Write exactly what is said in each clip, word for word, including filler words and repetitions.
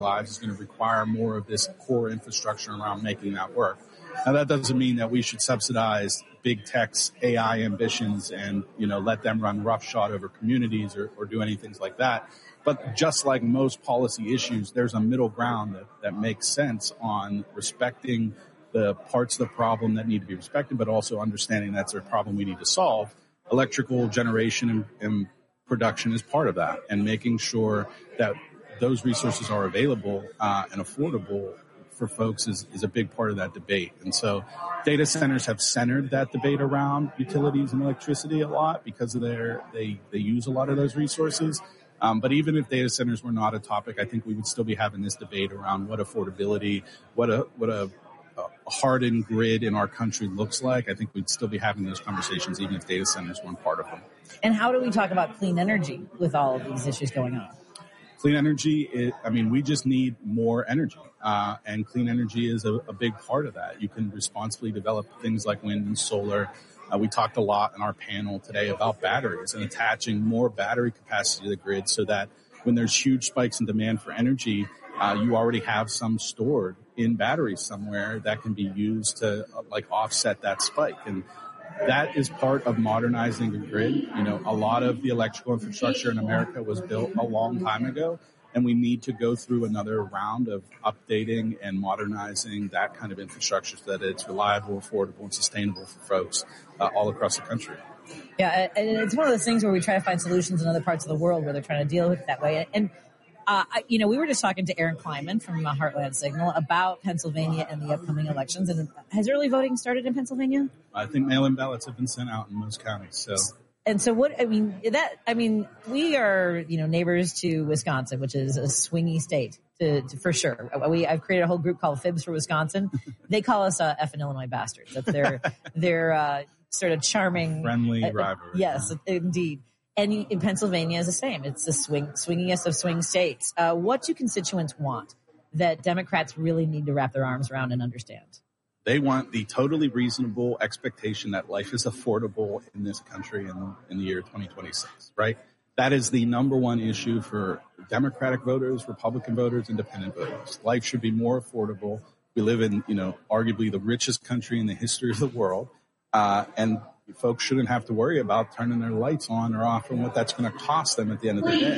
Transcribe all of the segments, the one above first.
lives is going to require more of this core infrastructure around making that work. Now, that doesn't mean that we should subsidize big tech's A I ambitions and, you know, let them run roughshod over communities or, or do anything like that. But just like most policy issues, there's a middle ground that, that makes sense on respecting the parts of the problem that need to be respected, but also understanding that's a problem we need to solve. Electrical generation and, and production is part of that, and making sure that those resources are available uh, and affordable for folks is, is a big part of that debate. And so data centers have centered that debate around utilities and electricity a lot because of their, they, they use a lot of those resources. Um, but even if data centers were not a topic, I think we would still be having this debate around what affordability, what a, what a, a hardened grid in our country looks like. I think we'd still be having those conversations even if data centers weren't part of them. And how do we talk about clean energy with all of these issues going on? Clean energy, it, I mean, we just need more energy, uh, and clean energy is a, a big part of that. You can responsibly develop things like wind and solar. Uh, we talked a lot in our panel today about batteries and attaching more battery capacity to the grid so that when there's huge spikes in demand for energy, uh, you already have some stored in batteries somewhere that can be used to uh, like offset that spike. And that is part of modernizing the grid. You know, a lot of the electrical infrastructure in America was built a long time ago, and we need to go through another round of updating and modernizing that kind of infrastructure so that it's reliable, affordable, and sustainable for folks uh, all across the country. Yeah, and it's one of those things where we try to find solutions in other parts of the world where they're trying to deal with it that way. And Uh, you know, we were just talking to Aaron Kleinman from uh, Heartland Signal about Pennsylvania and the upcoming elections. And has early voting started in Pennsylvania? I think mail-in ballots have been sent out in most counties. So, and so what? I mean, that. I mean, we are, you know, neighbors to Wisconsin, which is a swingy state to, to, for sure. We I've created a whole group called Fibs for Wisconsin. They call us uh, effing Illinois bastards. That's their their uh, sort of charming, friendly uh, rivalry. Yes, indeed. And in Pennsylvania is the same. It's the swing, swingingest of swing states. Uh, what do constituents want that Democrats really need to wrap their arms around and understand? They want the totally reasonable expectation that life is affordable in this country in, in the year twenty twenty-six, right? That is the number one issue for Democratic voters, Republican voters, independent voters. Life should be more affordable. We live in, you know, arguably the richest country in the history of the world. Uh, and folks shouldn't have to worry about turning their lights on or off and what that's going to cost them at the end of the day.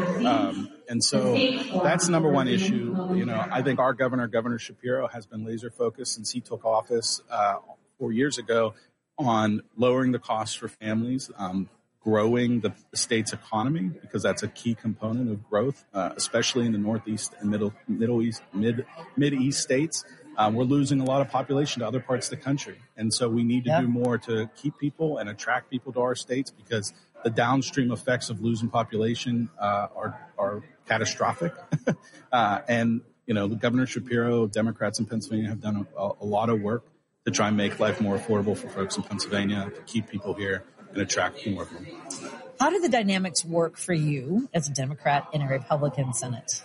Um, and so that's number one issue. You know, I think our governor, Governor Shapiro, has been laser focused since he took office uh, four years ago on lowering the costs for families, um, growing the, the state's economy, because that's a key component of growth, uh, especially in the Northeast and Middle, Middle East, Mid, Mid-East states. Um, we're losing a lot of population to other parts of the country. And so we need to yeah. do more to keep people and attract people to our states, because the downstream effects of losing population uh, are, are catastrophic. uh, and, you know, Governor Shapiro, Democrats in Pennsylvania have done a, a lot of work to try and make life more affordable for folks in Pennsylvania, to keep people here and attract more of them. How do the dynamics work for you as a Democrat in a Republican Senate?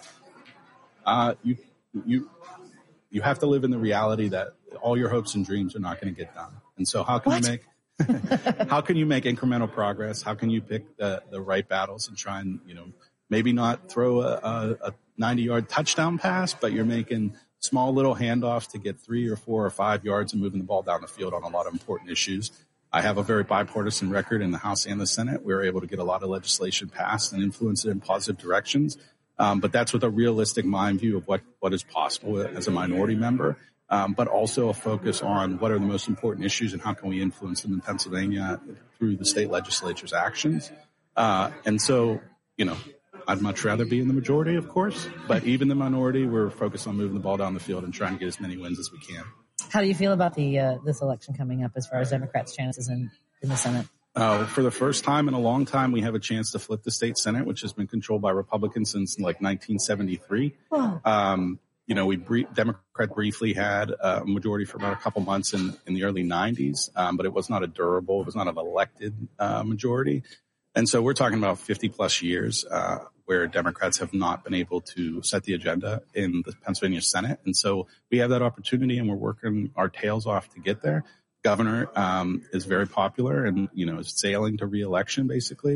Uh, you, you, You have to live in the reality that all your hopes and dreams are not going to get done. And so how can what? you make, how can you make incremental progress? How can you pick the, the right battles and try and, you know, maybe not throw a, a, a ninety yard touchdown pass, but you're making small little handoffs to get three or four or five yards and moving the ball down the field on a lot of important issues. I have a very bipartisan record in the House and the Senate. We were able to get a lot of legislation passed and influence it in positive directions. Um, but that's with a realistic mind view of what, what is possible as a minority member, um, but also a focus on what are the most important issues and how can we influence them in Pennsylvania through the state legislature's actions. Uh, and so, you know, I'd much rather be in the majority, of course, but even the minority, we're focused on moving the ball down the field and trying to get as many wins as we can. How do you feel about the uh, this election coming up as far as Democrats' chances in, in the Senate? Uh, for the first time in a long time, we have a chance to flip the state Senate, which has been controlled by Republicans since like nineteen seventy-three. Oh. Um, you know, we brief, Democrat briefly had a majority for about a couple months in, in the early nineties, um, but it was not a durable, it was not an elected uh, majority. And so we're talking about fifty plus years uh, where Democrats have not been able to set the agenda in the Pennsylvania Senate. And so we have that opportunity and we're working our tails off to get there. Governor um, is very popular and, you know, is sailing to re-election basically.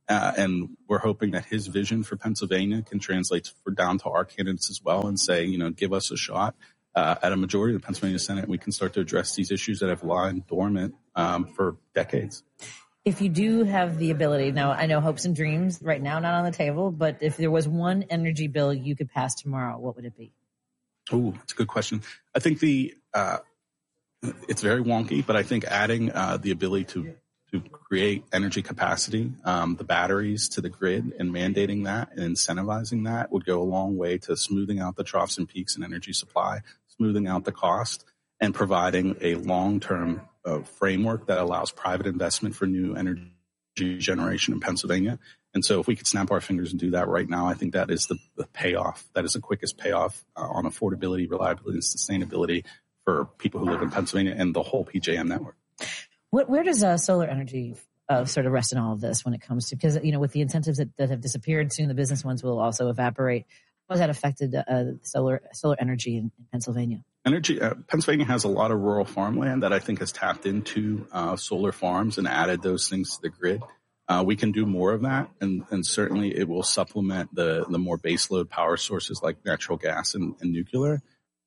Uh, and we're hoping that his vision for Pennsylvania can translate for down to our candidates as well and say, you know, give us a shot uh, at a majority of the Pennsylvania Senate, and we can start to address these issues that have lain dormant um, for decades. If you do have the ability, now I know hopes and dreams right now not on the table, but if there was one energy bill you could pass tomorrow, what would it be? Oh, that's a good question. I think the uh, it's very wonky, but I think adding uh, the ability to to create energy capacity, um, the batteries to the grid, and mandating that and incentivizing that would go a long way to smoothing out the troughs and peaks in energy supply, smoothing out the cost, and providing a long-term uh, framework that allows private investment for new energy generation in Pennsylvania. And so if we could snap our fingers and do that right now, I think that is the, the payoff. That is the quickest payoff uh, on affordability, reliability, and sustainability for people who live in Pennsylvania and the whole P J M network. What, where does uh, solar energy uh, sort of rest in all of this when it comes to, because, you know, with the incentives that, that have disappeared, soon the business ones will also evaporate. How has that affected uh, solar solar energy in, in Pennsylvania? Energy, uh, Pennsylvania has a lot of rural farmland that I think has tapped into uh, solar farms and added those things to the grid. Uh, we can do more of that, and, and certainly it will supplement the, the more baseload power sources like natural gas and, and nuclear.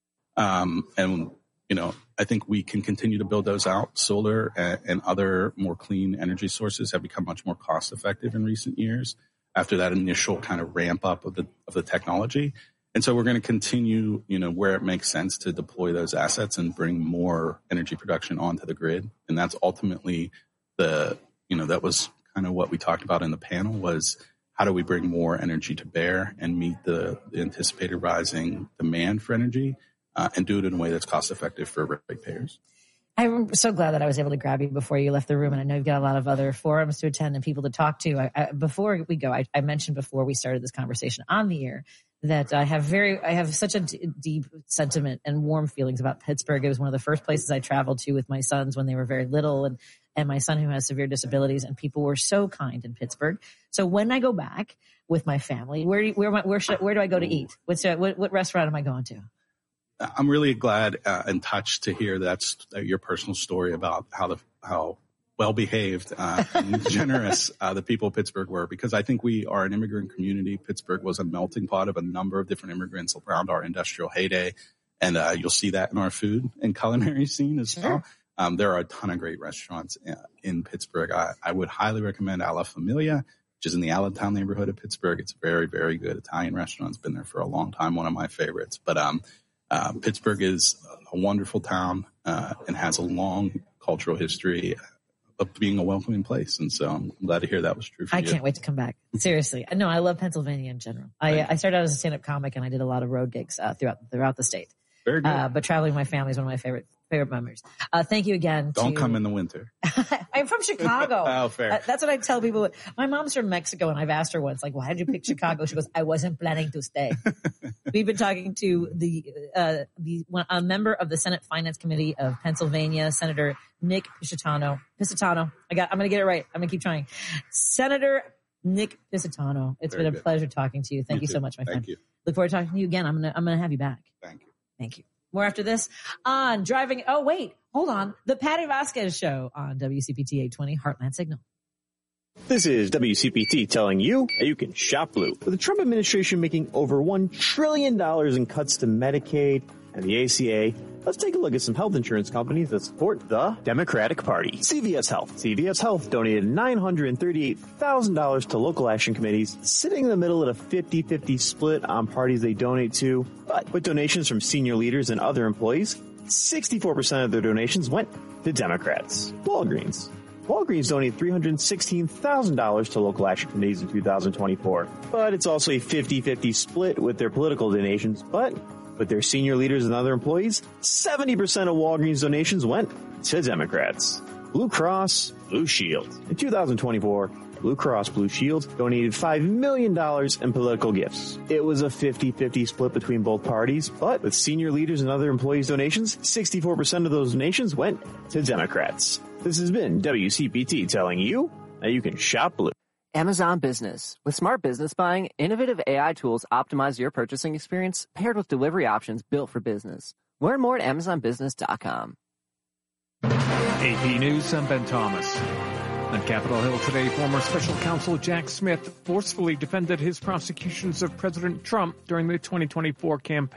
Um, and, you know, I think we can continue to build those out. Solar and, and other more clean energy sources have become much more cost effective in recent years after that initial kind of ramp up of the, of the technology. And so we're going to continue, you know, where it makes sense to deploy those assets and bring more energy production onto the grid. And that's ultimately the, you know, that was kind of what we talked about in the panel, was how do we bring more energy to bear and meet the, the anticipated rising demand for energy uh, and do it in a way that's cost effective for ratepayers. I'm so glad that I was able to grab you before you left the room. And I know you've got a lot of other forums to attend and people to talk to. I, I, before we go, I, I mentioned before we started this conversation on the air that I have very, I have such a d- deep sentiment and warm feelings about Pittsburgh. It was one of the first places I traveled to with my sons when they were very little, and, and my son who has severe disabilities, and people were so kind in Pittsburgh. So when I go back with my family, where, do you, where, am I, where should, where do I go to eat? What's, uh, what, what restaurant am I going to? I'm really glad uh, and touched to hear that's uh, your personal story about how the, how well behaved uh, and generous uh, the people of Pittsburgh were, because I think we are an immigrant community. Pittsburgh was a melting pot of a number of different immigrants around our industrial heyday, and uh, you'll see that in our food and culinary scene as sure. well. Um, there are a ton of great restaurants in, in Pittsburgh. I, I would highly recommend Alla Familia, which is in the Allentown neighborhood of Pittsburgh. It's a very, very good Italian restaurant. It's been there for a long time, one of my favorites. But um, uh, Pittsburgh is a wonderful town uh, and has a long cultural history of being a welcoming place. And so I'm glad to hear that was true for I you. I can't wait to come back. Seriously. No, I love Pennsylvania in general. I, I started out as a stand-up comic, and I did a lot of road gigs uh, throughout throughout the state. Very good. Uh, but traveling with my family is one of my favorite favorite memories. Uh, thank you again. Don't to, come in the winter. I'm from Chicago. Oh, fair. Uh, that's what I tell people. My mom's from Mexico, and I've asked her once, like, why did you pick Chicago? She goes, I wasn't planning to stay. We've been talking to the uh, the a member of the Senate Finance Committee of Pennsylvania, Senator Nick Piscitano. Piscitano. I got. I'm going to get it right. I'm going to keep trying. Senator Nick Piscitano. It's Very been a good. pleasure talking to you. Thank You you too. so much, my Thank friend. you. Look forward to talking to you again. I'm gonna I'm gonna have you back. Thank you. Thank you. More after this on driving. Oh, wait, hold on. The Patty Vasquez Show on W C P T eight twenty Heartland Signal. This is W C P T telling you that you can shop blue. With the Trump administration making over one trillion dollars in cuts to Medicaid and the A C A, let's take a look at some health insurance companies that support the Democratic Party. C V S Health. C V S Health donated nine hundred thirty-eight thousand dollars to local action committees, sitting in the middle at a fifty-fifty split on parties they donate to. But with donations from senior leaders and other employees, sixty-four percent of their donations went to Democrats. Walgreens. Walgreens donated three hundred sixteen thousand dollars to local action committees in two thousand twenty-four. But it's also a fifty-fifty split with their political donations. But with their senior leaders and other employees, seventy percent of Walgreens donations went to Democrats. Blue Cross Blue Shield. In two thousand twenty-four, Blue Cross Blue Shield donated five million dollars in political gifts. It was a fifty-fifty split between both parties, but with senior leaders and other employees' donations, sixty-four percent of those donations went to Democrats. This has been W C P T telling you that you can shop blue. Amazon Business. With smart business buying, innovative A I tools optimize your purchasing experience paired with delivery options built for business. Learn more at amazon business dot com. A P News, I'm Ben Thomas. On Capitol Hill today, former special counsel Jack Smith forcefully defended his prosecutions of President Trump during the twenty twenty-four campaign.